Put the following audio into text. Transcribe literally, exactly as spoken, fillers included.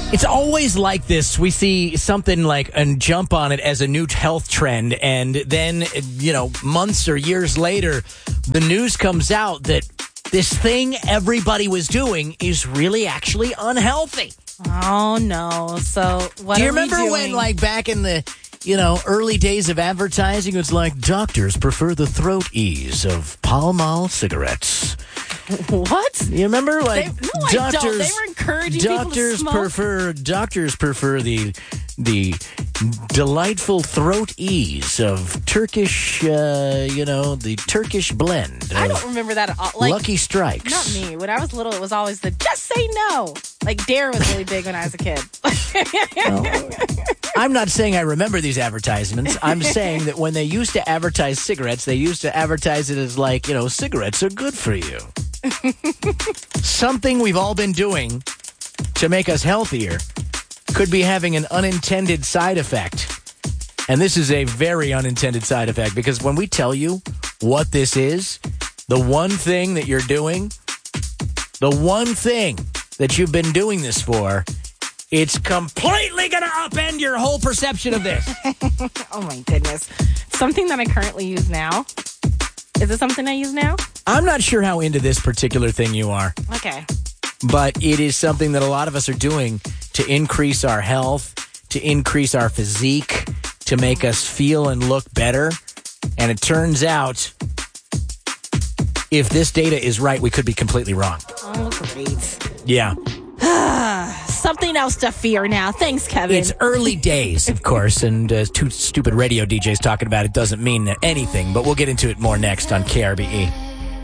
It's always like this. We see something like and jump on it as a new health trend, and then, you know, months or years later, the news comes out that this thing everybody was doing is really actually unhealthy. Oh, no. So what Do you are we remember doing? when, like, back in the, you know, early days of advertising, it's like, doctors prefer the throat ease of Pall Mall cigarettes. What? You remember, like, They- no, I doctors, don't. They were encouraging people to doctors smoke. prefer doctors prefer the the delightful throat ease of Turkish, uh, you know, the Turkish blend. I of don't remember that at all. Like, Lucky Strikes. Not me. When I was little, it was always the just say no. Like, Dare was really big when I was a kid. Well, I'm not saying I remember these advertisements. I'm saying that when they used to advertise cigarettes, they used to advertise it as like, you know, cigarettes are good for you. Something we've all been doing to make us healthier could be having an unintended side effect. And this is a very unintended side effect, because when we tell you what this is, the one thing that you're doing, the one thing that you've been doing this for, it's completely going to upend your whole perception of this. Oh, my goodness. Something that I currently use now. Is it something I use now? I'm not sure how into this particular thing you are, Okay. but it is something that a lot of us are doing to increase our health, to increase our physique, to make us feel and look better. And it turns out, if this data is right, we could be completely wrong. Oh, great. Yeah. Something else to fear now. Thanks, Kevin. It's early days, of course, and uh, two stupid radio D Js talking about it doesn't mean anything, but we'll get into it more next on K R B E.